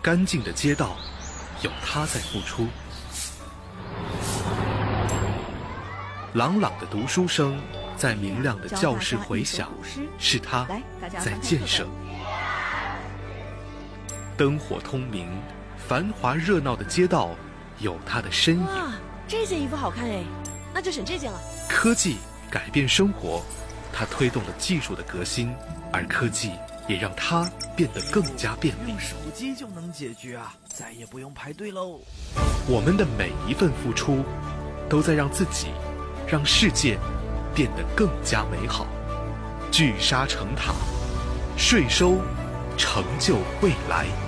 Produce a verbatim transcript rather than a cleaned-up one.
干净的街道，有他在付出。朗朗的读书声在明亮的教室回响，是他在建设。灯火通明，繁华热闹的街道有他的身影。 哇，这件衣服好看哎，那就选这件了。 科技改变生活，它推动了技术的革新，而科技也让它变得更加便利。 用手机就能解决啊，再也不用排队喽。 我们的每一份付出，都在让自己、让世界变得更加美好。聚沙成塔，税收成就未来。